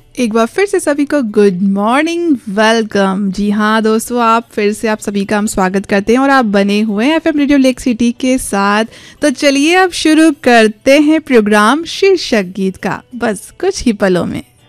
एक बार फिर से सभी को गुड मॉर्निंग, वेलकम। जी हाँ दोस्तों, आप सभी का हम स्वागत करते हैं और आप बने हुए हैं एफएम रेडियो लेक सिटी के साथ। तो चलिए अब शुरू करते हैं प्रोग्राम शीर्षक गीत का बस कुछ ही पलों में।